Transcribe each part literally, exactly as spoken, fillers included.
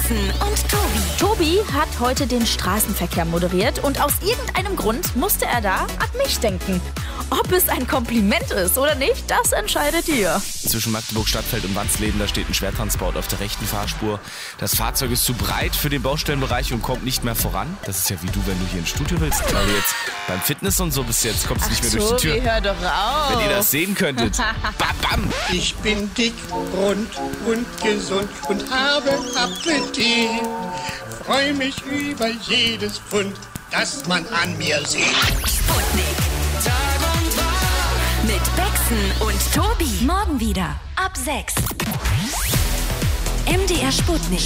Becksen und Tobi. Tobi hat heute den Straßenverkehr moderiert und aus irgendeinem Grund musste er da an mich denken. Ob es ein Kompliment ist oder nicht, das entscheidet ihr. Zwischen Magdeburg Stadtfeld und Wandsleben, da steht ein Schwertransport auf der rechten Fahrspur. Das Fahrzeug ist zu breit für den Baustellenbereich und kommt nicht mehr voran. Das ist ja wie du, wenn du hier ins Studio willst. Weil du jetzt beim Fitness und so bist, jetzt kommst du nicht mehr durch die Tür. Hör doch auf. Wenn ihr das sehen könntet. Bam, bam. Ich bin dick, rund und gesund und habe Appetit. Freu mich über jedes Pfund, das man an mir sieht. Sputnik. Tag und Tag. Mit Becksen und Tobi. Morgen wieder ab sechs. M D R Sputnik.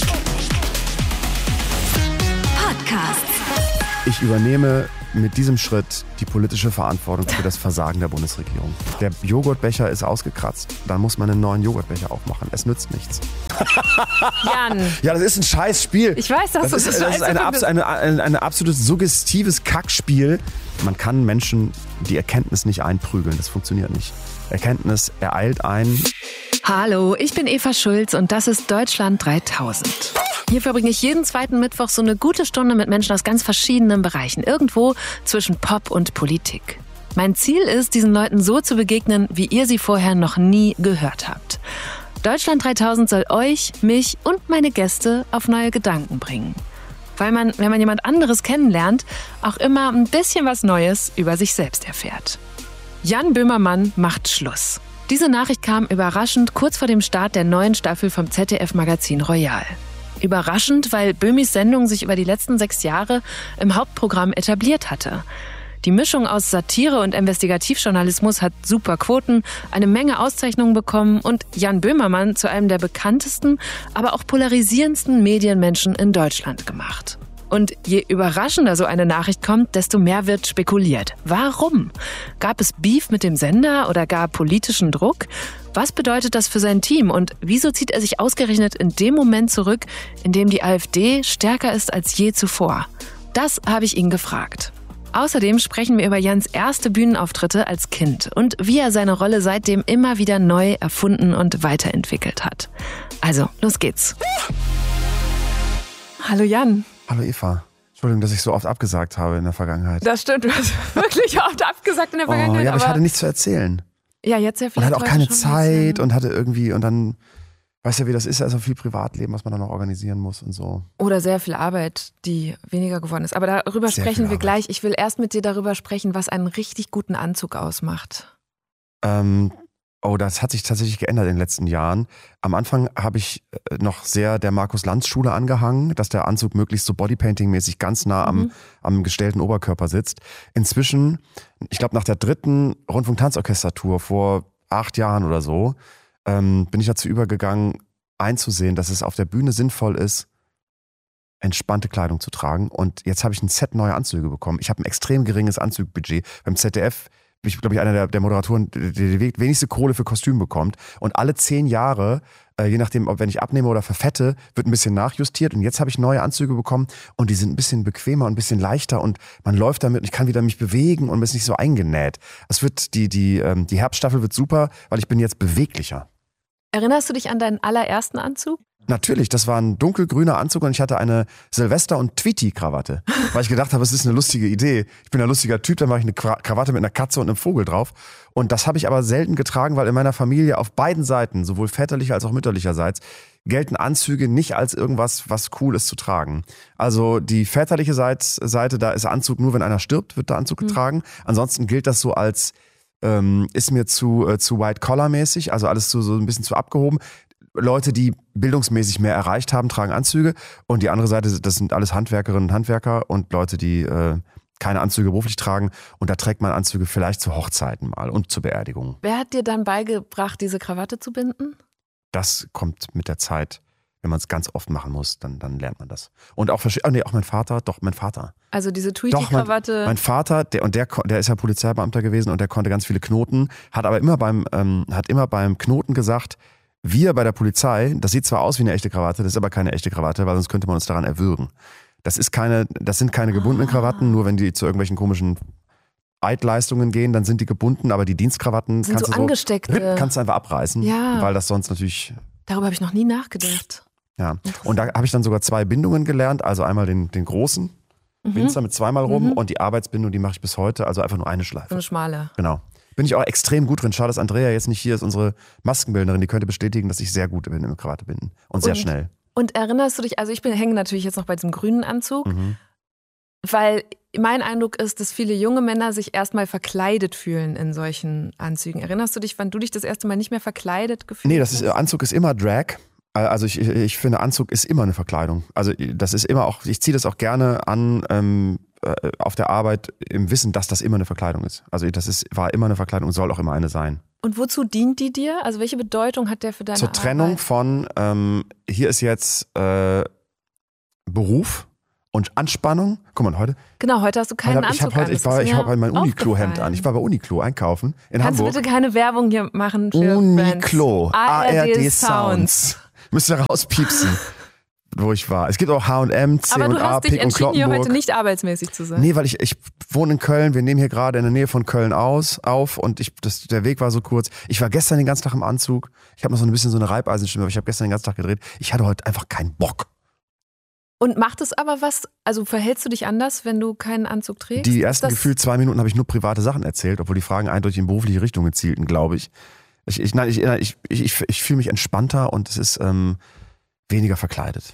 Podcast. Ich übernehme mit diesem Schritt die politische Verantwortung für das Versagen der Bundesregierung. Der Joghurtbecher ist ausgekratzt. Dann muss man einen neuen Joghurtbecher aufmachen. Es nützt nichts. Jan. Ja, das ist ein Scheißspiel. Ich weiß, dass das du ist, das das ist ein, abs- eine, ein, ein absolut suggestives Kackspiel. Man kann Menschen die Erkenntnis nicht einprügeln. Das funktioniert nicht. Erkenntnis ereilt ein. Hallo, ich bin Eva Schulz und das ist Deutschland dreitausend. Hier verbringe ich jeden zweiten Mittwoch so eine gute Stunde mit Menschen aus ganz verschiedenen Bereichen, irgendwo zwischen Pop und Politik. Mein Ziel ist, diesen Leuten so zu begegnen, wie ihr sie vorher noch nie gehört habt. Deutschland dreitausend soll euch, mich und meine Gäste auf neue Gedanken bringen. Weil man, wenn man jemand anderes kennenlernt, auch immer ein bisschen was Neues über sich selbst erfährt. Jan Böhmermann macht Schluss. Diese Nachricht kam überraschend kurz vor dem Start der neuen Staffel vom Z D F-Magazin Royal. Überraschend, weil Böhmis Sendung sich über die letzten sechs Jahre im Hauptprogramm etabliert hatte. Die Mischung aus Satire und Investigativjournalismus hat super Quoten, eine Menge Auszeichnungen bekommen und Jan Böhmermann zu einem der bekanntesten, aber auch polarisierendsten Medienmenschen in Deutschland gemacht. Und je überraschender so eine Nachricht kommt, desto mehr wird spekuliert. Warum? Gab es Beef mit dem Sender oder gar politischen Druck? Was bedeutet das für sein Team und wieso zieht er sich ausgerechnet in dem Moment zurück, in dem die AfD stärker ist als je zuvor? Das habe ich ihn gefragt. Außerdem sprechen wir über Jans erste Bühnenauftritte als Kind und wie er seine Rolle seitdem immer wieder neu erfunden und weiterentwickelt hat. Also, los geht's. Hallo Jan. Hallo Eva. Entschuldigung, dass ich so oft abgesagt habe in der Vergangenheit. Das stimmt, du hast wirklich oft abgesagt in der Vergangenheit. Oh, ja, aber ich hatte nichts zu erzählen. Ja, jetzt ja vielleicht. Und hatte auch keine schon Zeit und hatte irgendwie, und dann, weißt du, wie das ist, also viel Privatleben, was man dann noch organisieren muss und so. Oder sehr viel Arbeit, die weniger geworden ist. Aber darüber Sehr sprechen viel wir Arbeit. gleich. Ich will erst mit dir darüber sprechen, was einen richtig guten Anzug ausmacht. Ähm, oh, das hat sich tatsächlich geändert in den letzten Jahren. Am Anfang habe ich äh, noch sehr der Markus-Lanz-Schule angehangen, dass der Anzug möglichst so Bodypainting-mäßig ganz nah am, Mhm. am gestellten Oberkörper sitzt. Inzwischen, ich glaube nach der dritten Rundfunk-Tanzorchester-Tour vor acht Jahren oder so, ähm, bin ich dazu übergegangen, einzusehen, dass es auf der Bühne sinnvoll ist, entspannte Kleidung zu tragen. Und jetzt habe ich ein Set neue Anzüge bekommen. Ich habe ein extrem geringes Anzugbudget. Beim Z D F bin ich, glaube ich, einer der, der Moderatoren, der die wenigste Kohle für Kostüm bekommt. Und alle zehn Jahre, äh, je nachdem, ob wenn ich abnehme oder verfette, wird ein bisschen nachjustiert. Und jetzt habe ich neue Anzüge bekommen und die sind ein bisschen bequemer und ein bisschen leichter und man läuft damit und ich kann wieder mich bewegen und ist nicht so eingenäht. Es wird, die, die, ähm, die Herbststaffel wird super, weil ich bin jetzt beweglicher. Erinnerst du dich an deinen allerersten Anzug? Natürlich, das war ein dunkelgrüner Anzug und ich hatte eine Silvester- und Tweety-Krawatte, weil ich gedacht habe, es ist eine lustige Idee. Ich bin ein lustiger Typ, dann mache ich eine Krawatte mit einer Katze und einem Vogel drauf. Und das habe ich aber selten getragen, weil in meiner Familie auf beiden Seiten, sowohl väterlicher als auch mütterlicherseits, gelten Anzüge nicht als irgendwas, was cool ist zu tragen. Also die väterliche Seite, da ist Anzug nur, wenn einer stirbt, wird der Anzug Mhm. getragen. Ansonsten gilt das so als, ähm, ist mir zu, äh, zu white-collar-mäßig, also alles zu, so ein bisschen zu abgehoben. Leute, die bildungsmäßig mehr erreicht haben, tragen Anzüge und die andere Seite, das sind alles Handwerkerinnen und Handwerker und Leute, die äh, keine Anzüge beruflich tragen und da trägt man Anzüge vielleicht zu Hochzeiten mal und zu Beerdigungen. Wer hat dir dann beigebracht, diese Krawatte zu binden? Das kommt mit der Zeit. Wenn man es ganz oft machen muss, dann, dann lernt man das. Und auch, oh nee, auch mein Vater, doch mein Vater. Also diese Doch, mein, Tweety-Krawatte. mein Vater, der, und der, der ist ja Polizeibeamter gewesen und der konnte ganz viele Knoten, hat aber immer beim, ähm, hat immer beim Knoten gesagt, wir bei der Polizei, das sieht zwar aus wie eine echte Krawatte, das ist aber keine echte Krawatte, weil sonst könnte man uns daran erwürgen. Das ist keine, das sind keine gebundenen Krawatten, nur wenn die zu irgendwelchen komischen Eidleistungen gehen, dann sind die gebunden, aber die Dienstkrawatten sind kannst so du so angesteckte. kannst du einfach abreißen, Ja. weil das sonst natürlich. Darüber habe ich noch nie nachgedacht. Ja, und da habe ich dann sogar zwei Bindungen gelernt, also einmal den, den großen mhm. Winzer mit zweimal rum mhm. und die Arbeitsbindung, die mache ich bis heute, also einfach nur eine Schleife. So eine schmale. Genau. Bin ich auch extrem gut drin. Schade, dass Andrea jetzt nicht hier ist, unsere Maskenbildnerin, die könnte bestätigen, dass ich sehr gut bin im Krawatte binden und sehr und, schnell. Und erinnerst du dich, also ich bin hänge natürlich jetzt noch bei diesem grünen Anzug, mhm. weil mein Eindruck ist, dass viele junge Männer sich erstmal verkleidet fühlen in solchen Anzügen. Erinnerst du dich, wann du dich das erste Mal nicht mehr verkleidet gefühlt hast? Nee, das ist, Anzug ist immer Drag. Also ich, ich finde, Anzug ist immer eine Verkleidung. Also das ist immer auch, ich ziehe das auch gerne an ähm, auf der Arbeit im Wissen, dass das immer eine Verkleidung ist. Also das ist, war immer eine Verkleidung und soll auch immer eine sein. Und wozu dient die dir? Also welche Bedeutung hat der für deine Zur Arbeit? Trennung von, ähm, hier ist jetzt äh, Beruf und Anspannung. Guck mal, heute. Genau, heute hast du keinen heute, Anzug ich heute, an. Ich, war, ich habe mein Uniqlo-Hemd an. Ich war bei Uniqlo einkaufen in Kannst Hamburg. Kannst du bitte keine Werbung hier machen für Uniqlo, A R D Sounds. Sounds. Müsst ihr rauspiepsen, wo ich war. Es gibt auch H und M, C Aber und du A, hast dich Pick und entschieden, hier Kloppenburg. heute nicht arbeitsmäßig zu sein. Nee, weil ich, ich wohne in Köln. Wir nehmen hier gerade in der Nähe von Köln aus, auf und ich, das, der Weg war so kurz. Ich war gestern den ganzen Tag im Anzug. Ich habe noch so ein bisschen so eine Reibeisenstimme, aber ich habe gestern den ganzen Tag gedreht. Ich hatte heute einfach keinen Bock. Und macht es aber was, also verhältst du dich anders, wenn du keinen Anzug trägst? Die ersten gefühlt zwei Minuten habe ich nur private Sachen erzählt, obwohl die Fragen eindeutig in berufliche Richtungen zielten, glaube ich. Ich, ich, nein, ich, ich, ich, ich, ich fühle mich entspannter und es ist ähm, weniger verkleidet.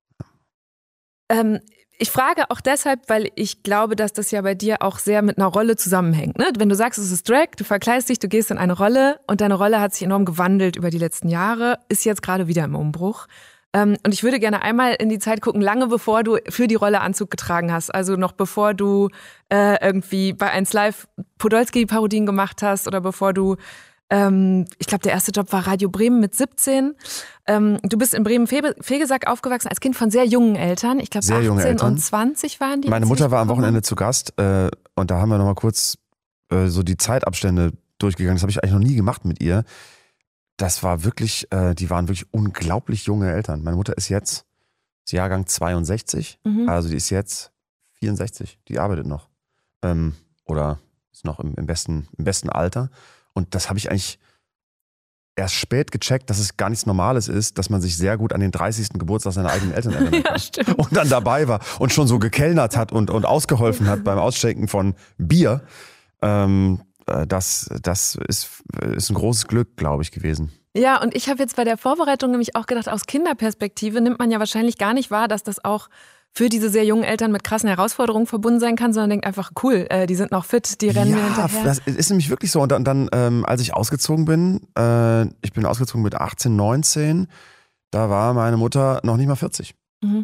Ähm, ich frage auch deshalb, weil ich glaube, dass das ja bei dir auch sehr mit einer Rolle zusammenhängt. Ne? Wenn du sagst, es ist Drag, du verkleidest dich, du gehst in eine Rolle und deine Rolle hat sich enorm gewandelt über die letzten Jahre, ist jetzt gerade wieder im Umbruch. Ähm, und ich würde gerne einmal in die Zeit gucken, lange bevor du für die Rolle Anzug getragen hast. Also noch bevor du äh, irgendwie bei eins Live Podolski-Parodien gemacht hast oder bevor du Ähm, ich glaube, der erste Job war Radio Bremen mit siebzehn. Ähm, du bist in Bremen-Vegesack aufgewachsen als Kind von sehr jungen Eltern. Ich glaube, achtzehn und zwanzig waren die. Meine Mutter war am Wochenende zu Gast äh, und da haben wir nochmal kurz äh, so die Zeitabstände durchgegangen. Das habe ich eigentlich noch nie gemacht mit ihr. Das war wirklich, äh, die waren wirklich unglaublich junge Eltern. Meine Mutter ist jetzt ist Jahrgang zweiundsechzig, mhm. also die ist jetzt vierundsechzig. Die arbeitet noch. Ähm, oder ist noch im, im, besten, im besten Alter. Und das habe ich eigentlich erst spät gecheckt, dass es gar nichts Normales ist, dass man sich sehr gut an den dreißigsten Geburtstag seiner eigenen Eltern erinnern kann. Ja, stimmt. Und dann dabei war und schon so gekellnert hat und, und ausgeholfen hat beim Ausschenken von Bier. Ähm, das das ist, ist ein großes Glück, glaube ich, gewesen. Ja, und ich habe jetzt bei der Vorbereitung nämlich auch gedacht, aus Kinderperspektive nimmt man ja wahrscheinlich gar nicht wahr, dass das auch für diese sehr jungen Eltern mit krassen Herausforderungen verbunden sein kann, sondern denkt einfach, cool, äh, die sind noch fit, die rennen mir hinterher. Ja, das ist nämlich wirklich so. Und dann, dann ähm, als ich ausgezogen bin, äh, ich bin ausgezogen mit achtzehn, neunzehn, da war meine Mutter noch nicht mal vierzig. Mhm.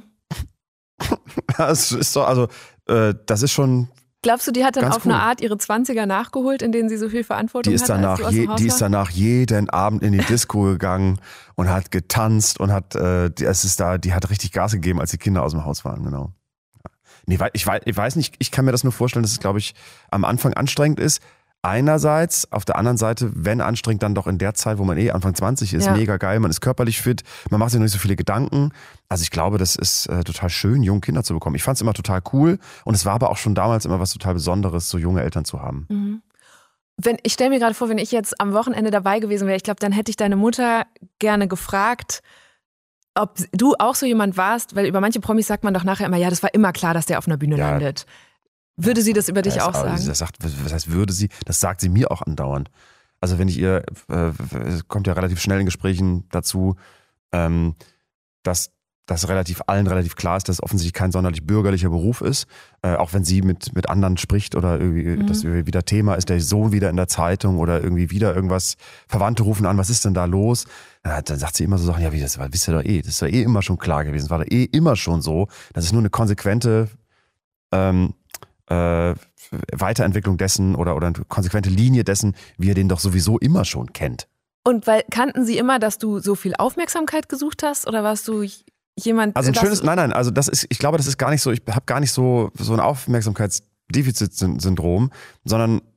Das ist so, also äh, das ist schon. Glaubst du, die hat dann auf cool. eine Art ihre zwanziger nachgeholt, in denen sie so viel Verantwortung die ist hat? Danach als du je, die ist danach jeden Abend in die Disco gegangen und hat getanzt und hat, äh, die, es ist da, die hat richtig Gas gegeben, als die Kinder aus dem Haus waren, genau. Nee, ich weiß, ich weiß nicht, ich kann mir das nur vorstellen, dass es, glaube ich, am Anfang anstrengend ist. Einerseits, auf der anderen Seite, wenn anstrengend, dann doch in der Zeit, wo man eh Anfang zwanzig ist, ja. Mega geil, man ist körperlich fit, man macht sich noch nicht so viele Gedanken. Also ich glaube, das ist äh, total schön, junge Kinder zu bekommen. Ich fand es immer total cool und es war aber auch schon damals immer was total Besonderes, so junge Eltern zu haben. Mhm. Wenn, ich stelle mir gerade vor, wenn ich jetzt am Wochenende dabei gewesen wäre, ich glaube, dann hätte ich deine Mutter gerne gefragt, ob du auch so jemand warst, weil über manche Promis sagt man doch nachher immer, ja, das war immer klar, dass der auf einer Bühne ja. landet. Würde sie das über dich auch sagen? Das sagt, was heißt würde sie? Das sagt sie mir auch andauernd. Also wenn ich ihr, äh, es kommt ja relativ schnell in Gesprächen dazu, ähm, dass das relativ allen relativ klar ist, dass es offensichtlich kein sonderlich bürgerlicher Beruf ist. Äh, auch wenn sie mit, mit anderen spricht oder irgendwie mhm. das irgendwie wieder Thema ist, der Sohn wieder in der Zeitung oder irgendwie wieder irgendwas, Verwandte rufen an, was ist denn da los? Ja, dann sagt sie immer so Sachen, ja, wie das war, wisst ihr doch eh, das ist doch eh immer schon klar gewesen, das war doch eh immer schon so. Das ist nur eine konsequente ähm, Äh, Weiterentwicklung dessen oder, oder eine konsequente Linie dessen, wie er den doch sowieso immer schon kennt. Und weil kannten sie immer, dass du so viel Aufmerksamkeit gesucht hast oder warst du jemand? Also ein schönes, nein, nein, also das ist, ich glaube, das ist gar nicht so, ich habe gar nicht so, so ein Aufmerksamkeitsdefizitsyndrom, sondern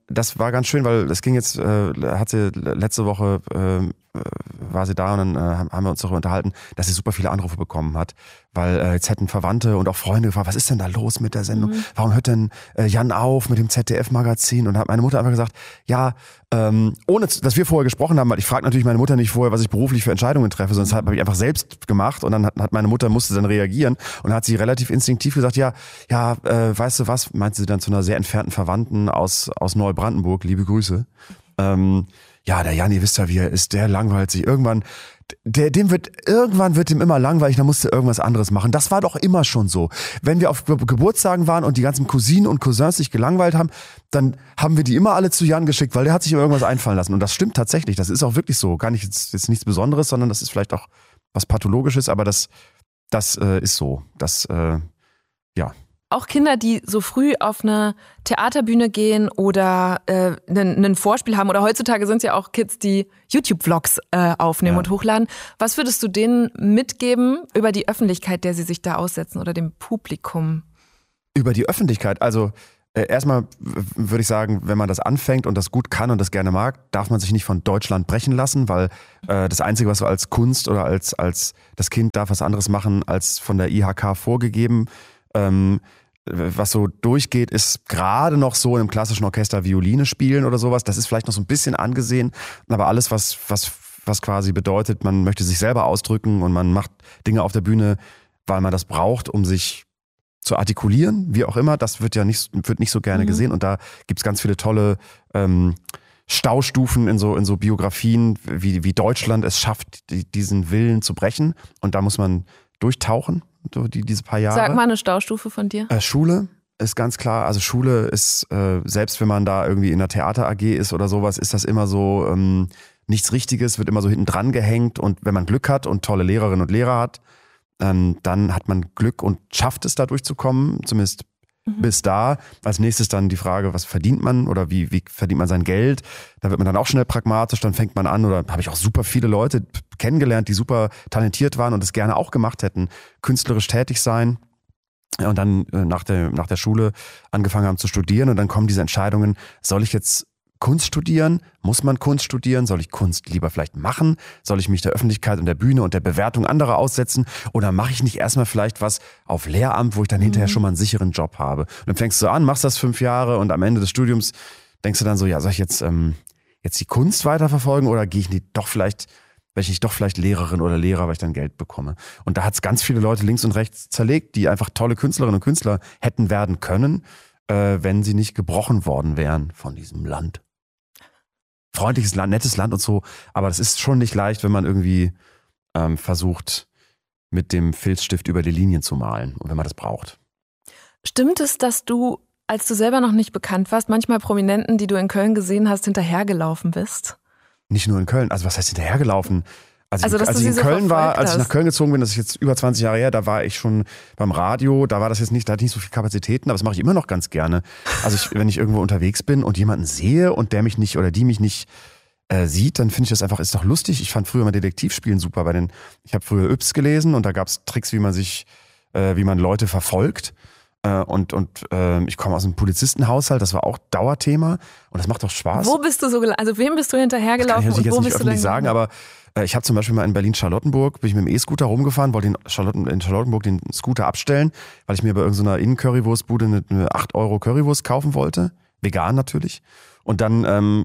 das war ganz schön, weil es ging jetzt, äh, hat sie letzte Woche, äh, war sie da und dann äh, haben wir uns darüber unterhalten, dass sie super viele Anrufe bekommen hat, weil äh, jetzt hätten Verwandte und auch Freunde gefragt, was ist denn da los mit der Sendung? Mhm. Warum hört denn äh, Jan auf mit dem Z D F-Magazin? Und hat meine Mutter einfach gesagt, ja, ähm, ohne dass wir vorher gesprochen haben, weil ich frage natürlich meine Mutter nicht vorher, was ich beruflich für Entscheidungen treffe, sondern das habe ich einfach selbst gemacht und dann hat, hat meine Mutter, musste dann reagieren und hat sie relativ instinktiv gesagt, ja, ja, äh, weißt du was, meinte sie dann zu einer sehr entfernten Verwandten aus, aus Neubrandenburg, liebe Grüße, ähm, ja, der Jan, ihr wisst ja, wie er ist, der langweilt sich. Irgendwann, der, dem wird, irgendwann wird ihm immer langweilig, dann musste er irgendwas anderes machen. Das war doch immer schon so. Wenn wir auf Ge- Geburtstagen waren und die ganzen Cousinen und Cousins sich gelangweilt haben, dann haben wir die immer alle zu Jan geschickt, weil der hat sich immer irgendwas einfallen lassen. Und das stimmt tatsächlich. Das ist auch wirklich so. Gar nicht jetzt, jetzt nichts Besonderes, sondern das ist vielleicht auch was Pathologisches, aber das, das äh, ist so. Das, äh, ja. Auch Kinder, die so früh auf eine Theaterbühne gehen oder äh, ein Vorspiel haben, oder heutzutage sind es ja auch Kids, die YouTube-Vlogs äh, aufnehmen ja. und hochladen. Was würdest du denen mitgeben über die Öffentlichkeit, der sie sich da aussetzen, oder dem Publikum? Über die Öffentlichkeit, also äh, erstmal w- würde ich sagen, wenn man das anfängt und das gut kann und das gerne mag, darf man sich nicht von Deutschland brechen lassen, weil äh, das Einzige, was so als Kunst oder als, als das Kind darf was anderes machen, als von der I H K vorgegeben. Ähm, was so durchgeht, ist gerade noch so in einem klassischen Orchester Violine spielen oder sowas. Das ist vielleicht noch so ein bisschen angesehen, aber alles, was, was, was quasi bedeutet, man möchte sich selber ausdrücken und man macht Dinge auf der Bühne, weil man das braucht, um sich zu artikulieren, wie auch immer, das wird ja nicht, wird nicht so gerne mhm. gesehen. Und da gibt's ganz viele tolle ähm, Staustufen in so, in so Biografien, wie, wie Deutschland es schafft, die, diesen Willen zu brechen. Und da muss man durchtauchen. So die, diese paar Jahre. Sag mal eine Staustufe von dir. Äh, Schule ist ganz klar, also Schule ist, äh, selbst wenn man da irgendwie in der Theater-A G ist oder sowas, ist das immer so ähm, nichts Richtiges, wird immer so hinten dran gehängt und wenn man Glück hat und tolle Lehrerinnen und Lehrer hat, ähm, dann hat man Glück und schafft es da durchzukommen, zumindest mhm. bis da. Als nächstes dann die Frage, was verdient man oder wie, wie verdient man sein Geld? Da wird man dann auch schnell pragmatisch, dann fängt man an, oder habe ich auch super viele Leute kennengelernt, die super talentiert waren und es gerne auch gemacht hätten, künstlerisch tätig sein und dann äh, nach der, nach der Schule angefangen haben zu studieren und dann kommen diese Entscheidungen, soll ich jetzt Kunst studieren? Muss man Kunst studieren? Soll ich Kunst lieber vielleicht machen? Soll ich mich der Öffentlichkeit und der Bühne und der Bewertung anderer aussetzen? Oder mache ich nicht erstmal vielleicht was auf Lehramt, wo ich dann mhm. hinterher schon mal einen sicheren Job habe? Und dann fängst du an, machst das fünf Jahre und am Ende des Studiums denkst du dann so, ja, soll ich jetzt, ähm, jetzt die Kunst weiterverfolgen oder gehe ich nicht doch vielleicht weil ich nicht doch vielleicht Lehrerin oder Lehrer, weil ich dann Geld bekomme. Und da hat es ganz viele Leute links und rechts zerlegt, die einfach tolle Künstlerinnen und Künstler hätten werden können, äh, wenn sie nicht gebrochen worden wären von diesem Land. Freundliches Land, nettes Land und so, aber das ist schon nicht leicht, wenn man irgendwie ähm, versucht, mit dem Filzstift über die Linien zu malen und wenn man das braucht. Stimmt es, dass du, als du selber noch nicht bekannt warst, manchmal Prominenten, die du in Köln gesehen hast, hinterhergelaufen bist? Nicht nur in Köln, also was heißt hinterhergelaufen? Als, also, ich, als ich in so Köln war, als ich hast. nach Köln gezogen bin, das ist jetzt über zwanzig Jahre her, da war ich schon beim Radio, da war das jetzt nicht, da hatte ich nicht so viele Kapazitäten, aber das mache ich immer noch ganz gerne. Also ich, wenn ich irgendwo unterwegs bin und jemanden sehe und der mich nicht oder die mich nicht äh, sieht, dann finde ich das einfach, ist doch lustig. Ich fand früher mal Detektivspielen super, bei den, ich habe früher Yps gelesen und da gab es Tricks, wie man sich, äh, wie man Leute verfolgt. Äh, und und äh, ich komme aus einem Polizistenhaushalt, das war auch Dauerthema und das macht doch Spaß. Wo bist du so gelaufen? Also wem bist du hinterhergelaufen? Das kann ich und wo jetzt nicht bist öffentlich du sagen, aber äh, ich habe zum Beispiel mal in Berlin-Charlottenburg, bin ich mit dem E-Scooter rumgefahren, wollte in, Charlotten, in Charlottenburg den Scooter abstellen, weil ich mir bei irgendeiner Innen-Currywurstbude eine, eine acht Euro Currywurst kaufen wollte, vegan natürlich. Und dann ähm,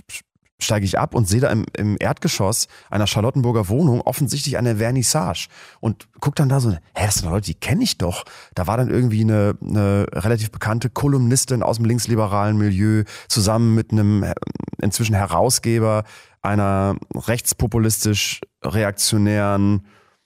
steige ich ab und sehe da im, im Erdgeschoss einer Charlottenburger Wohnung offensichtlich eine Vernissage und guck dann da so, hä, das sind Leute, die kenne ich doch. Da war dann irgendwie eine, eine relativ bekannte Kolumnistin aus dem linksliberalen Milieu zusammen mit einem inzwischen Herausgeber einer rechtspopulistisch reaktionären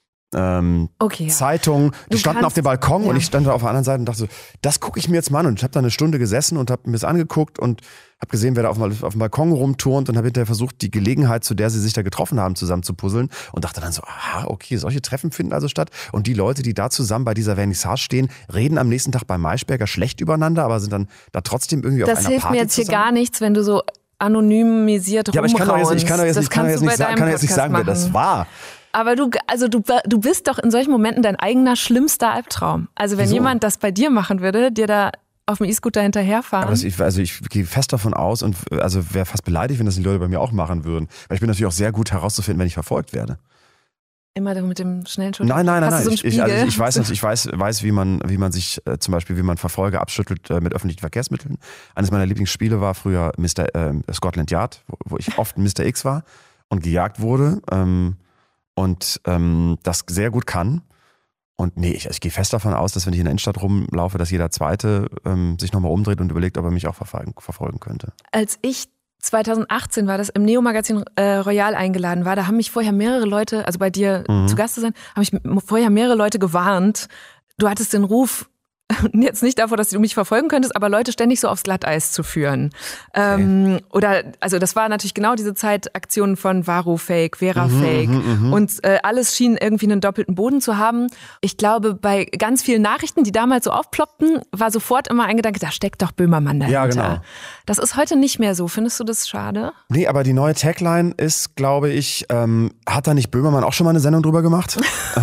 ähm, okay, ja. Zeitung. Die du standen kannst, auf dem Balkon ja. und ich stand da auf der anderen Seite und dachte so, das gucke ich mir jetzt mal an. Und ich habe da eine Stunde gesessen und habe mir das angeguckt und habe gesehen, wer da auf, auf dem Balkon rumturnt und habe hinterher versucht, die Gelegenheit, zu der sie sich da getroffen haben, zusammen zu puzzeln und dachte dann so, aha, okay, solche Treffen finden also statt. Und die Leute, die da zusammen bei dieser Vernissage stehen, reden am nächsten Tag bei Maischberger schlecht übereinander, aber sind dann da trotzdem irgendwie das auf einer Party Das hilft mir jetzt zusammen. hier gar nichts, wenn du so anonymisiert ja, aber ich kann doch jetzt, ich kann doch jetzt, das nicht, kann doch jetzt, nicht, kann doch jetzt nicht sagen, wer das war. Aber du, also du, du bist doch in solchen Momenten dein eigener schlimmster Albtraum. Also wenn Wieso? jemand das bei dir machen würde, dir da auf dem E-Scooter hinterherfahren. Aber das, ich, also ich gehe fest davon aus und also wäre fast beleidigt, wenn das die Leute bei mir auch machen würden. Weil ich bin natürlich auch sehr gut herauszufinden, wenn ich verfolgt werde. Immer mit dem schnellen Schulter. Nein, nein, nein, Hast nein. du so einen ich, ich, also Spiegel? ich weiß, ich weiß, weiß, wie man, wie man sich äh, zum Beispiel, wie man Verfolger abschüttelt äh, mit öffentlichen Verkehrsmitteln. Eines meiner Lieblingsspiele war früher Mister Äh, Scotland Yard, wo, wo ich oft Mister X war und gejagt wurde ähm, und ähm, das sehr gut kann. Und nee, ich, ich gehe fest davon aus, dass wenn ich in der Innenstadt rumlaufe, dass jeder Zweite ähm, sich nochmal umdreht und überlegt, ob er mich auch verfolgen, verfolgen könnte. Als ich zweitausendachtzehn war das, im Neo-Magazin äh, Royal eingeladen war, da haben mich vorher mehrere Leute, also bei dir mhm. zu Gast zu sein, haben mich vorher mehrere Leute gewarnt, du hattest den Ruf, jetzt nicht davor, dass du mich verfolgen könntest, aber Leute ständig so aufs Glatteis zu führen. Okay. Ähm, oder, also das war natürlich genau diese Zeit, Aktionen von Varo Fake, Vera mhm, Fake mhm, und äh, alles schien irgendwie einen doppelten Boden zu haben. Ich glaube, bei ganz vielen Nachrichten, die damals so aufploppten, war sofort immer ein Gedanke, da steckt doch Böhmermann dahinter. Ja, genau. Das ist heute nicht mehr so. Findest du das schade? Nee, aber die neue Tagline ist, glaube ich, ähm, hat da nicht Böhmermann auch schon mal eine Sendung drüber gemacht?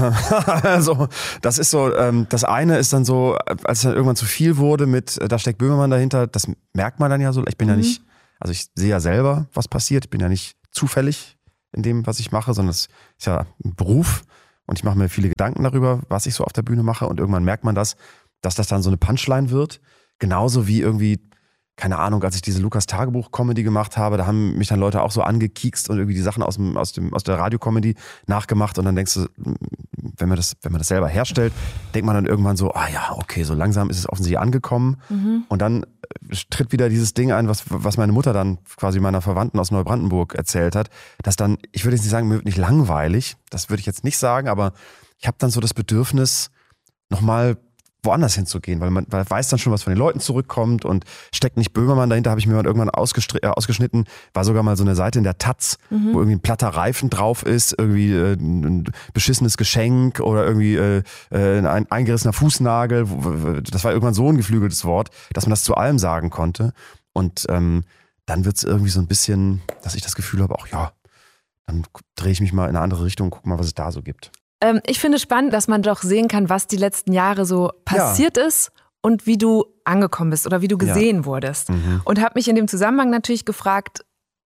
Also, das ist so, ähm, das eine ist dann so, als es dann irgendwann zu viel wurde mit, da steckt Böhmermann dahinter, das merkt man dann ja so. Ich bin mhm. ja nicht, also ich sehe ja selber, was passiert. Ich bin ja nicht zufällig in dem, was ich mache, sondern es ist ja ein Beruf und ich mache mir viele Gedanken darüber, was ich so auf der Bühne mache und irgendwann merkt man das, dass das dann so eine Punchline wird. Genauso wie irgendwie, keine Ahnung, als ich diese Lukas-Tagebuch-Comedy gemacht habe, da haben mich dann Leute auch so angekiekst und irgendwie die Sachen aus dem, aus dem, aus der Radio-Comedy nachgemacht und dann denkst du, wenn man das, wenn man das selber herstellt, denkt man dann irgendwann so, ah ja, okay, so langsam ist es offensichtlich angekommen mhm. und dann tritt wieder dieses Ding ein, was, was meine Mutter dann quasi meiner Verwandten aus Neubrandenburg erzählt hat, dass dann, ich würde jetzt nicht sagen, mir wird nicht langweilig, das würde ich jetzt nicht sagen, aber ich habe dann so das Bedürfnis, nochmal woanders hinzugehen, weil man weil weiß dann schon, was von den Leuten zurückkommt und steckt nicht Böhmermann dahinter, habe ich mir mal irgendwann äh, ausgeschnitten, war sogar mal so eine Seite in der Taz, mhm. wo irgendwie ein platter Reifen drauf ist, irgendwie äh, ein beschissenes Geschenk oder irgendwie äh, ein eingerissener Fußnagel, das war irgendwann so ein geflügeltes Wort, dass man das zu allem sagen konnte und ähm, dann wird es irgendwie so ein bisschen, dass ich das Gefühl habe, auch ja, dann drehe ich mich mal in eine andere Richtung und guck mal, was es da so gibt. Ich finde spannend, dass man doch sehen kann, was die letzten Jahre so passiert ja. ist und wie du angekommen bist oder wie du gesehen ja. wurdest. Mhm. Und habe mich in dem Zusammenhang natürlich gefragt,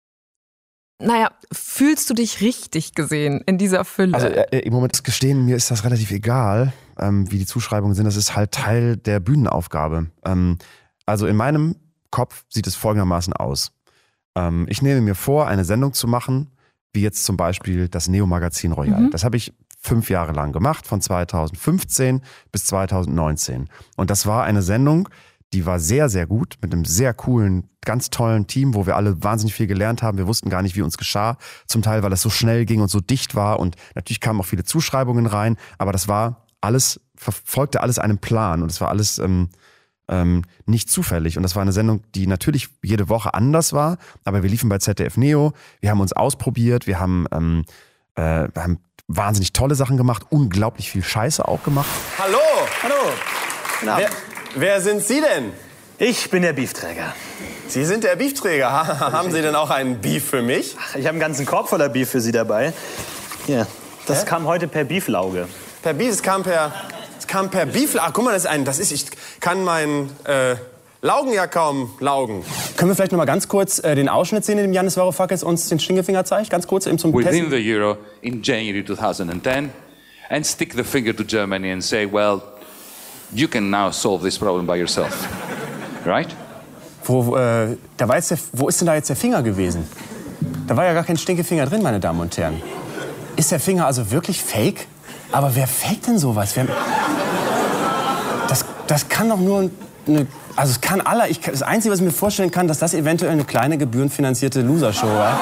naja, fühlst du dich richtig gesehen in dieser Fülle? Also äh, im Moment gestehen, mir ist das relativ egal, ähm, wie die Zuschreibungen sind. Das ist halt Teil der Bühnenaufgabe. Ähm, also in meinem Kopf sieht es folgendermaßen aus. Ähm, ich nehme mir vor, eine Sendung zu machen, wie jetzt zum Beispiel das Neo-Magazin Royal. Mhm. Das habe ich fünf Jahre lang gemacht, von zweitausendfünfzehn bis zweitausendneunzehn. Und das war eine Sendung, die war sehr, sehr gut, mit einem sehr coolen, ganz tollen Team, wo wir alle wahnsinnig viel gelernt haben. Wir wussten gar nicht, wie uns geschah. Zum Teil, weil es so schnell ging und so dicht war. Und natürlich kamen auch viele Zuschreibungen rein. Aber das war alles, verfolgte alles einem Plan. Und es war alles ähm, ähm, nicht zufällig. Und das war eine Sendung, die natürlich jede Woche anders war. Aber wir liefen bei Z D F Neo. Wir haben uns ausprobiert. Wir haben, ähm, äh, wir haben wahnsinnig tolle Sachen gemacht, unglaublich viel Scheiße auch gemacht. Hallo! Hallo! Wer, wer sind Sie denn? Ich bin der Beefträger. Sie sind der Beefträger. Haben Sie denn auch einen Beef für mich? Ach, ich habe einen ganzen Korb voller Beef für Sie dabei. Hier, das Hä? kam heute per Beeflauge. Per Beef? Es kam per, es kam per Beeflauge. Ach, guck mal, das ist ein, das ist, ich kann meinen äh, Laugen ja kaum laugen. Können wir vielleicht noch mal ganz kurz äh, den Ausschnitt sehen, in dem Yannis Varoufakis uns den Stinkefinger zeigt? Ganz kurz eben zum Within Testen. the euro in January twenty ten and stick the finger to Germany and say, well, you can now solve this problem by yourself. Right? Wo, äh, da war jetzt der, wo ist denn da jetzt der Finger gewesen? Da war ja gar kein Stinkefinger drin, meine Damen und Herren. Ist der Finger also wirklich fake? Aber wer faked denn sowas? Wer, das, das kann doch nur eine... Also es kann aller, ich, das Einzige, was ich mir vorstellen kann, dass das eventuell eine kleine gebührenfinanzierte Loser-Show war.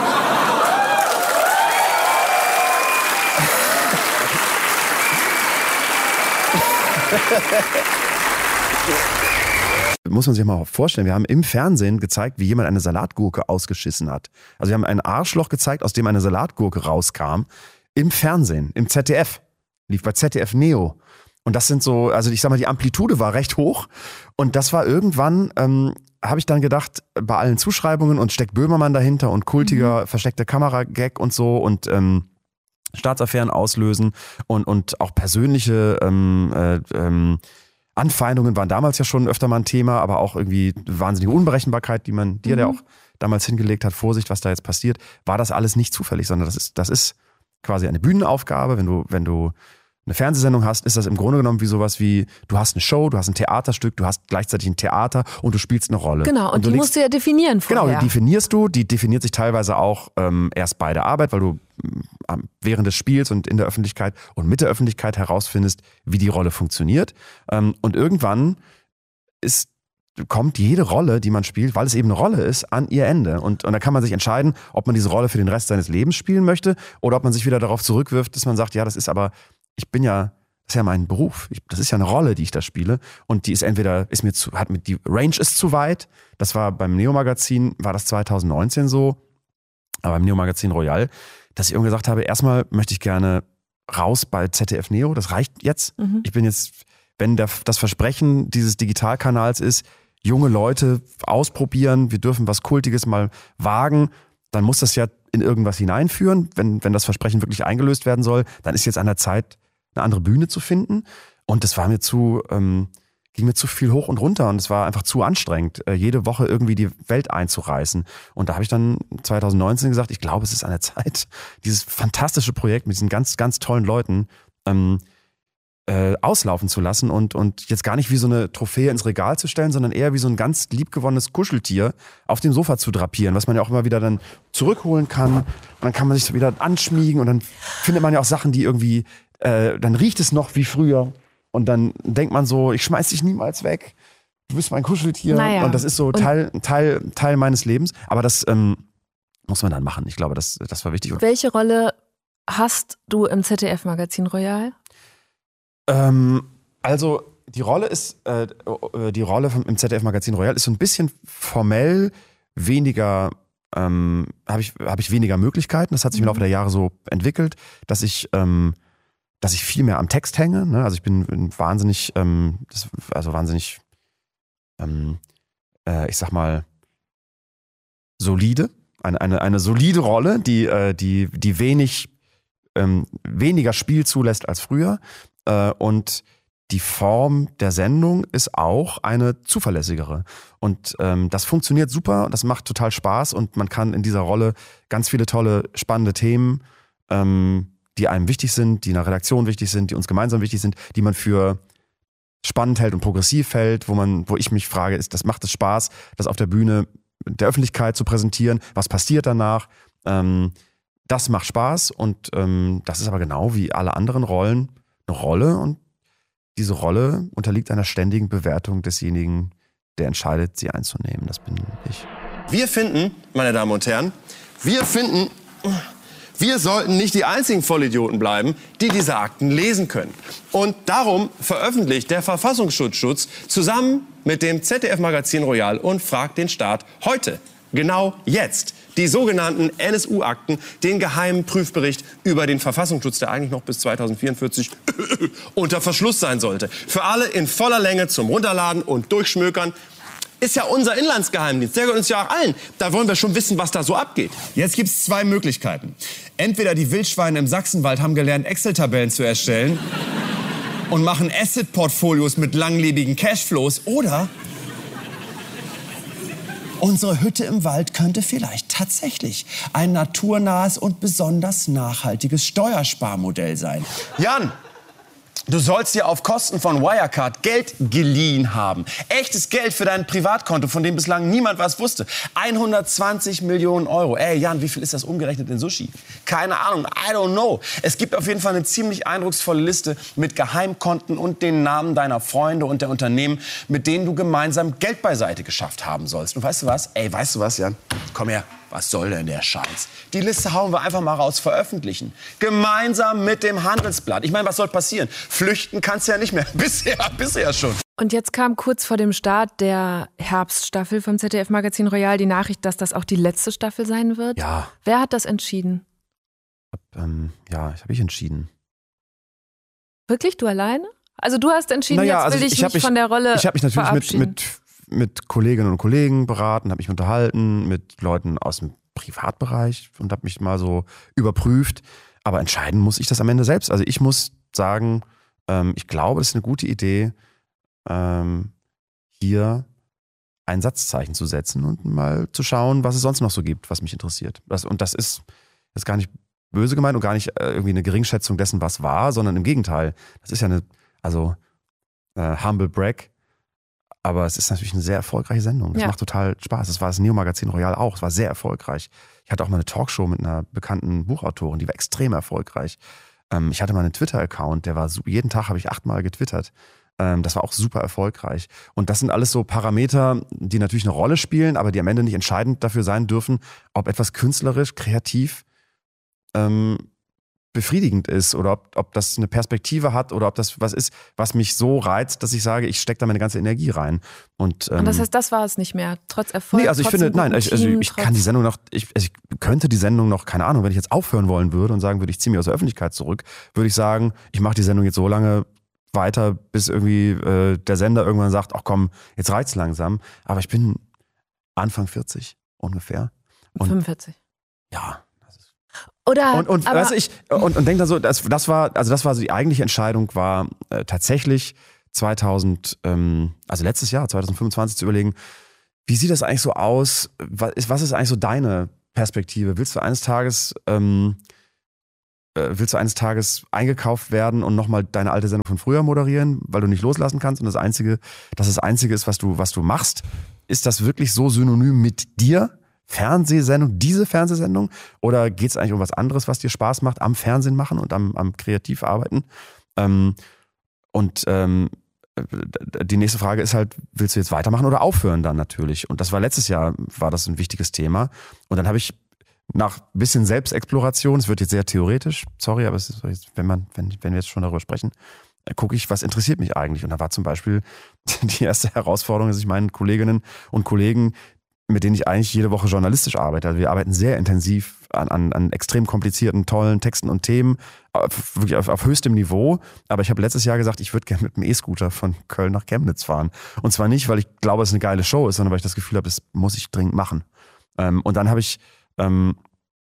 Muss man sich mal vorstellen, wir haben im Fernsehen gezeigt, wie jemand eine Salatgurke ausgeschissen hat. Also wir haben ein Arschloch gezeigt, aus dem eine Salatgurke rauskam. Im Fernsehen, im Z D F. Lief bei Z D F Neo. Und das sind so, also ich sag mal, die Amplitude war recht hoch. Und das war irgendwann, ähm, habe ich dann gedacht, bei allen Zuschreibungen und steckt Böhmermann dahinter und kultiger, mhm. versteckte Kamera-Gag und so und ähm, Staatsaffären auslösen und, und auch persönliche ähm, äh, ähm, Anfeindungen waren damals ja schon öfter mal ein Thema, aber auch irgendwie wahnsinnige Unberechenbarkeit, die man dir, mhm. der auch damals hingelegt hat, Vorsicht, was da jetzt passiert, war das alles nicht zufällig, sondern das ist, das ist quasi eine Bühnenaufgabe. Wenn du, wenn du eine Fernsehsendung hast, ist das im Grunde genommen wie sowas wie, du hast eine Show, du hast ein Theaterstück, du hast gleichzeitig ein Theater und du spielst eine Rolle. Genau, und, und die legst, musst du ja definieren vorher. Genau, die definierst du, die definiert sich teilweise auch ähm, erst bei der Arbeit, weil du ähm, während des Spiels und in der Öffentlichkeit und mit der Öffentlichkeit herausfindest, wie die Rolle funktioniert. Ähm, und irgendwann ist kommt jede Rolle, die man spielt, weil es eben eine Rolle ist, an ihr Ende. Und, und da kann man sich entscheiden, ob man diese Rolle für den Rest seines Lebens spielen möchte oder ob man sich wieder darauf zurückwirft, dass man sagt, ja, das ist aber, ich bin ja, das ist ja mein Beruf. Ich, das ist ja eine Rolle, die ich da spiele. Und die ist entweder, ist mir zu, hat mit, die Range ist zu weit. Das war beim Neo-Magazin, war das zwanzig neunzehn so, aber beim Neo-Magazin Royal, dass ich irgendwie gesagt habe, erstmal möchte ich gerne raus bei Z D F Neo. Das reicht jetzt. Mhm. Ich bin jetzt, wenn der, das Versprechen dieses Digitalkanals ist, junge Leute ausprobieren, wir dürfen was Kultiges mal wagen, dann muss das ja in irgendwas hineinführen. Wenn, wenn das Versprechen wirklich eingelöst werden soll, dann ist jetzt an der Zeit, eine andere Bühne zu finden. Und das war mir zu, ähm, ging mir zu viel hoch und runter und es war einfach zu anstrengend, äh, jede Woche irgendwie die Welt einzureißen. Und da habe ich dann zwanzig neunzehn gesagt, ich glaube, es ist an der Zeit, dieses fantastische Projekt mit diesen ganz, ganz tollen Leuten ähm, Äh, auslaufen zu lassen und, und jetzt gar nicht wie so eine Trophäe ins Regal zu stellen, sondern eher wie so ein ganz liebgewonnenes Kuscheltier auf dem Sofa zu drapieren, was man ja auch immer wieder dann zurückholen kann. Und dann kann man sich wieder anschmiegen und dann findet man ja auch Sachen, die irgendwie, äh, dann riecht es noch wie früher und dann denkt man so, ich schmeiß dich niemals weg, du bist mein Kuscheltier. Naja. Und das ist so Teil, Teil, Teil meines Lebens. Aber das ähm, muss man dann machen. Ich glaube, das, das war wichtig. Welche Rolle hast du im Z D F-Magazin Royal? Ähm, also die Rolle ist, äh, die Rolle vom, im Z D F-Magazin Royal ist so ein bisschen formell weniger, ähm, habe ich, hab ich weniger Möglichkeiten. Das hat sich im Laufe der Jahre so entwickelt, dass ich, ähm, dass ich viel mehr am Text hänge. Ne? Also ich bin, bin wahnsinnig, ähm, das, also wahnsinnig, ähm, äh, ich sag mal, solide. Eine, eine, eine solide Rolle, die, äh, die, die wenig, ähm, weniger Spiel zulässt als früher. Und die Form der Sendung ist auch eine zuverlässigere. Und ähm, das funktioniert super, das macht total Spaß und man kann in dieser Rolle ganz viele tolle, spannende Themen, ähm, die einem wichtig sind, die in der Redaktion wichtig sind, die uns gemeinsam wichtig sind, die man für spannend hält und progressiv hält, wo man, wo ich mich frage, ist, das macht es Spaß, das auf der Bühne der Öffentlichkeit zu präsentieren, was passiert danach. Ähm, das macht Spaß und ähm, das ist aber genau wie alle anderen Rollen eine Rolle und diese Rolle unterliegt einer ständigen Bewertung desjenigen, der entscheidet, sie einzunehmen. Das bin ich. Wir finden, meine Damen und Herren, wir finden, wir sollten nicht die einzigen Vollidioten bleiben, die diese Akten lesen können. Und darum veröffentlicht der Verfassungsschutzschutz zusammen mit dem Z D F-Magazin Royal und fragt den Staat heute, genau jetzt, die sogenannten N S U-Akten, den geheimen Prüfbericht über den Verfassungsschutz, der eigentlich noch bis zweitausendvierundvierzig unter Verschluss sein sollte. Für alle in voller Länge zum Runterladen und Durchschmökern. Ist ja unser Inlandsgeheimdienst, der gehört uns ja auch allen. Da wollen wir schon wissen, was da so abgeht. Jetzt gibt es zwei Möglichkeiten. Entweder die Wildschweine im Sachsenwald haben gelernt, Excel-Tabellen zu erstellen und machen Asset-Portfolios mit langlebigen Cashflows, oder unsere Hütte im Wald könnte vielleicht tatsächlich ein naturnahes und besonders nachhaltiges Steuersparmodell sein. Jan, du sollst dir auf Kosten von Wirecard Geld geliehen haben. Echtes Geld für dein Privatkonto, von dem bislang niemand was wusste. hundertzwanzig Millionen Euro. Ey, Jan, wie viel ist das umgerechnet in Sushi? Keine Ahnung, I don't know. Es gibt auf jeden Fall eine ziemlich eindrucksvolle Liste mit Geheimkonten und den Namen deiner Freunde und der Unternehmen, mit denen du gemeinsam Geld beiseite geschafft haben sollst. Und weißt du was? Ey, weißt du was, Jan? Komm her. Was soll denn der Scheiß? Die Liste hauen wir einfach mal raus, veröffentlichen. Gemeinsam mit dem Handelsblatt. Ich meine, was soll passieren? Flüchten kannst du ja nicht mehr. Bisher, bisher schon. Und jetzt kam kurz vor dem Start der Herbststaffel vom Z D F-Magazin Royal die Nachricht, dass das auch die letzte Staffel sein wird. Ja. Wer hat das entschieden? Ähm, ja, ich habe ich entschieden. Wirklich, du alleine? Also du hast entschieden, naja, jetzt will also ich, ich mich mich von der Rolle Ich habe mich natürlich mit, verabschieden. mit, mit Kolleginnen und Kollegen beraten, habe mich unterhalten mit Leuten aus dem Privatbereich und habe mich mal so überprüft. Aber entscheiden muss ich das am Ende selbst. Also ich muss sagen, ähm, ich glaube, es ist eine gute Idee, ähm, hier ein Satzzeichen zu setzen und mal zu schauen, was es sonst noch so gibt, was mich interessiert. Das, und das ist jetzt gar nicht böse gemeint und gar nicht äh, irgendwie eine Geringschätzung dessen, was war, sondern im Gegenteil. Das ist ja eine, also äh, humble brag, aber es ist natürlich eine sehr erfolgreiche Sendung. Das Ja. macht total Spaß. Das war das Neo-Magazin Royal auch. Es war sehr erfolgreich. Ich hatte auch mal eine Talkshow mit einer bekannten Buchautorin, die war extrem erfolgreich. Ähm, ich hatte mal einen Twitter-Account, der war so, jeden Tag habe ich achtmal getwittert. Ähm, das war auch super erfolgreich. Und das sind alles so Parameter, die natürlich eine Rolle spielen, aber die am Ende nicht entscheidend dafür sein dürfen, ob etwas künstlerisch, kreativ ähm, befriedigend ist oder ob, ob das eine Perspektive hat oder ob das was ist, was mich so reizt, dass ich sage, ich stecke da meine ganze Energie rein. Und, ähm, Und das heißt, das war es nicht mehr, trotz Erfolg. nee, also ich finde, trotzdem nein, guten ich, also Team, ich trotz- kann die Sendung noch, ich, also ich könnte die Sendung noch, keine Ahnung, wenn ich jetzt aufhören wollen würde und sagen würde, ich ziehe mich aus der Öffentlichkeit zurück, würde ich sagen, ich mache die Sendung jetzt so lange weiter, bis irgendwie äh, der Sender irgendwann sagt, ach komm, jetzt reizt langsam. Aber ich bin Anfang vierzig ungefähr. Und fünfundvierzig. ja. Oder, Und, und, aber, weißt du, ich, und, und denk dann so, das, das war, also das war so die eigentliche Entscheidung, war äh, tatsächlich zweitausend, ähm, also letztes Jahr, zwanzig fünfundzwanzig zu überlegen, wie sieht das eigentlich so aus? Was ist, was ist eigentlich so deine Perspektive? Willst du eines Tages, ähm, äh, willst du eines Tages eingekauft werden und nochmal deine alte Sendung von früher moderieren, weil du nicht loslassen kannst und das Einzige, dass das Einzige ist, was du, was du machst? Ist das wirklich so synonym mit dir? Fernsehsendung, diese Fernsehsendung? Oder geht es eigentlich um was anderes, was dir Spaß macht, am Fernsehen machen und am, am kreativ arbeiten? Ähm, und ähm, die nächste Frage ist halt, willst du jetzt weitermachen oder aufhören dann natürlich? Und das war letztes Jahr, war das ein wichtiges Thema. Und dann habe ich nach ein bisschen Selbstexploration, es wird jetzt sehr theoretisch, sorry, aber es ist jetzt, wenn man, wenn, wenn wir jetzt schon darüber sprechen, gucke ich, was interessiert mich eigentlich? Und da war zum Beispiel die erste Herausforderung, dass ich meinen Kolleginnen und Kollegen, mit denen ich eigentlich jede Woche journalistisch arbeite. Also wir arbeiten sehr intensiv an, an, an extrem komplizierten, tollen Texten und Themen, auf, wirklich auf, auf höchstem Niveau. Aber ich habe letztes Jahr gesagt, ich würde gerne mit dem E-Scooter von Köln nach Chemnitz fahren. Und zwar nicht, weil ich glaube, es eine geile Show ist, sondern weil ich das Gefühl habe, das muss ich dringend machen. Ähm, und dann habe ich, ähm,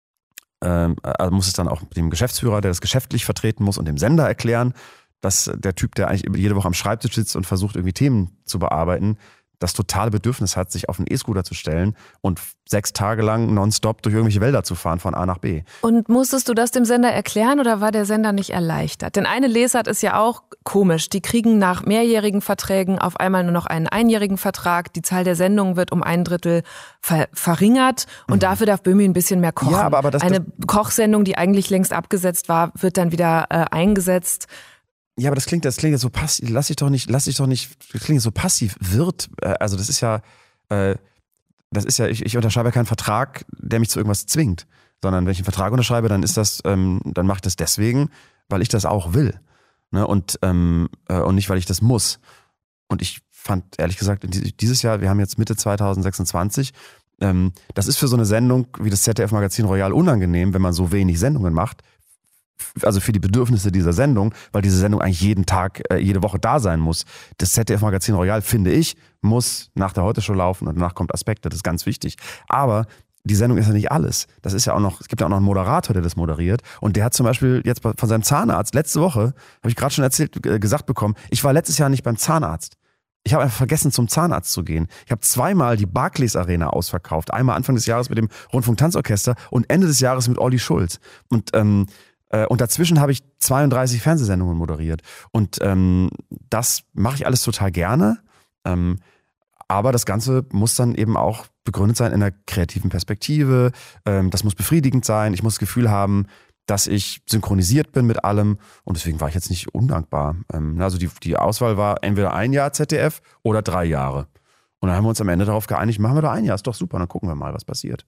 ähm, also muss es dann auch dem Geschäftsführer, der das geschäftlich vertreten muss, und dem Sender erklären, dass der Typ, der eigentlich jede Woche am Schreibtisch sitzt und versucht, irgendwie Themen zu bearbeiten, das totale Bedürfnis hat, sich auf einen E-Scooter zu stellen und sechs Tage lang nonstop durch irgendwelche Wälder zu fahren von A nach B. Und musstest du das dem Sender erklären oder war der Sender nicht erleichtert? Denn eine Lesart ist ja auch komisch. Die kriegen nach mehrjährigen Verträgen auf einmal nur noch einen einjährigen Vertrag. Die Zahl der Sendungen wird um ein Drittel ver- verringert und mhm. dafür darf Böhmi ein bisschen mehr kochen. Ja, aber, aber das, Eine das, Kochsendung, die eigentlich längst abgesetzt war, wird dann wieder äh, eingesetzt. Ja, aber das klingt, das klingt jetzt so passiv. Lass dich doch nicht, lass dich doch nicht. Das klingt so passiv. Wird, äh, also das ist ja, äh, das ist ja. Ich, ich unterschreibe ja keinen Vertrag, der mich zu irgendwas zwingt, sondern wenn ich einen Vertrag unterschreibe, dann ist das, ähm, dann mache ich das deswegen, weil ich das auch will, ne? Und ähm, äh, und nicht, weil ich das muss. Und ich fand ehrlich gesagt dieses Jahr, wir haben jetzt Mitte zwanzig sechsundzwanzig. Ähm, das ist für so eine Sendung wie das Z D F-Magazin Royal unangenehm, wenn man so wenig Sendungen macht. Also für die Bedürfnisse dieser Sendung, weil diese Sendung eigentlich jeden Tag, äh, jede Woche da sein muss. Das Z D F-Magazin Royal, finde ich, muss nach der Heute-Show laufen und danach kommt Aspekte, das ist ganz wichtig. Aber die Sendung ist ja nicht alles. Das ist ja auch noch, es gibt ja auch noch einen Moderator, der das moderiert. Und der hat zum Beispiel jetzt von seinem Zahnarzt, letzte Woche, habe ich gerade schon erzählt, äh, gesagt bekommen, ich war letztes Jahr nicht beim Zahnarzt. Ich habe einfach vergessen, zum Zahnarzt zu gehen. Ich habe zweimal die Barclays Arena ausverkauft. Einmal Anfang des Jahres mit dem Rundfunk-Tanzorchester und Ende des Jahres mit Olli Schulz. Und ähm, Und dazwischen habe ich zweiunddreißig Fernsehsendungen moderiert. Und ähm, das mache ich alles total gerne. Ähm, aber das Ganze muss dann eben auch begründet sein in einer kreativen Perspektive. Ähm, das muss befriedigend sein. Ich muss das Gefühl haben, dass ich synchronisiert bin mit allem. Und deswegen war ich jetzt nicht undankbar. Ähm, also die, die Auswahl war entweder ein Jahr Z D F oder drei Jahre. Und dann haben wir uns am Ende darauf geeinigt, machen wir da ein Jahr. Ist doch super, dann gucken wir mal, was passiert.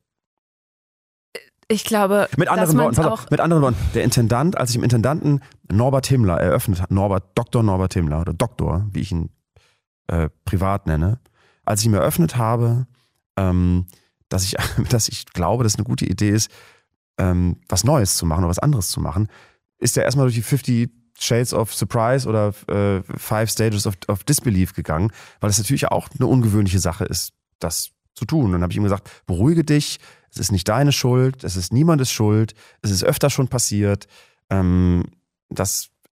Ich glaube, mit anderen Worten, pass auch auf, mit anderen Worten, der Intendant, als ich dem Intendanten Norbert Himmler eröffnet habe, Norbert, Doktor Norbert Himmler oder Doktor, wie ich ihn äh, privat nenne, als ich ihm eröffnet habe, ähm, dass ich, dass ich glaube, dass es eine gute Idee ist, ähm, was Neues zu machen oder was anderes zu machen, ist er erstmal durch die fifty Shades of Surprise oder äh, Five Stages of, of Disbelief gegangen, weil es natürlich auch eine ungewöhnliche Sache ist, das zu tun. Und dann habe ich ihm gesagt, beruhige dich, es ist nicht deine Schuld, es ist niemandes Schuld, es ist öfter schon passiert, ähm, dass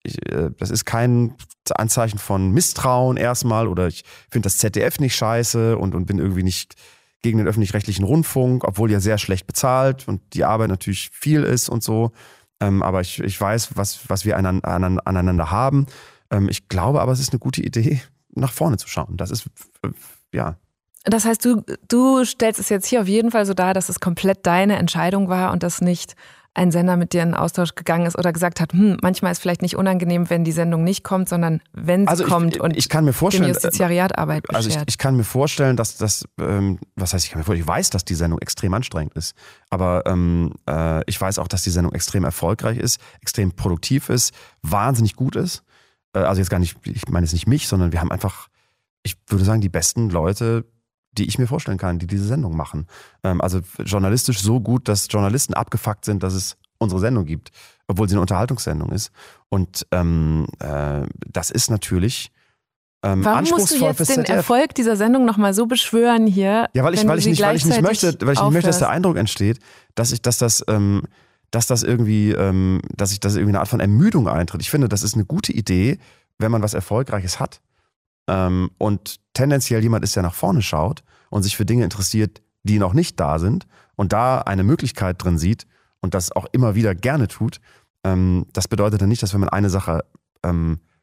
ich, äh, das ist kein Anzeichen von Misstrauen erstmal oder ich finde das Z D F nicht scheiße und, und bin irgendwie nicht gegen den öffentlich-rechtlichen Rundfunk, obwohl ja sehr schlecht bezahlt und die Arbeit natürlich viel ist und so. Ähm, aber ich, ich weiß, was, was wir aneinander, aneinander haben. Ähm, ich glaube aber, es ist eine gute Idee, nach vorne zu schauen. Das ist, äh, ja. Das heißt, du, du stellst es jetzt hier auf jeden Fall so dar, dass es komplett deine Entscheidung war und dass nicht ein Sender mit dir in Austausch gegangen ist oder gesagt hat, hm, manchmal ist vielleicht nicht unangenehm, wenn die Sendung nicht kommt, sondern wenn sie also kommt ich, und ich kann mir vorstellen, dem Justiziariat Arbeit beschert. Also ich, ich kann mir vorstellen, dass das, ähm, was heißt, ich kann mir vorstellen, ich weiß, dass die Sendung extrem anstrengend ist, aber ähm, äh, ich weiß auch, dass die Sendung extrem erfolgreich ist, extrem produktiv ist, wahnsinnig gut ist. Äh, also jetzt gar nicht, ich meine jetzt nicht mich, sondern wir haben einfach, ich würde sagen, die besten Leute, die ich mir vorstellen kann, die diese Sendung machen. Ähm, also journalistisch so gut, dass Journalisten abgefuckt sind, dass es unsere Sendung gibt, obwohl sie eine Unterhaltungssendung ist. Und ähm, äh, das ist natürlich ähm, Warum anspruchsvoll musst du jetzt fürs den Z D F. Erfolg dieser Sendung nochmal so beschwören hier? Ja, weil ich, wenn weil du ich sie nicht, weil ich nicht möchte, weil ich nicht möchte, dass der aufhörst? Eindruck entsteht, dass ich, dass das, ähm, dass das irgendwie, ähm, dass ich, dass irgendwie eine Art von Ermüdung eintritt. Ich finde, das ist eine gute Idee, wenn man was Erfolgreiches hat. Ähm, und tendenziell jemand ist, der nach vorne schaut und sich für Dinge interessiert, die noch nicht da sind und da eine Möglichkeit drin sieht und das auch immer wieder gerne tut. Ähm, das bedeutet dann nicht, dass wenn man eine Sache ähm,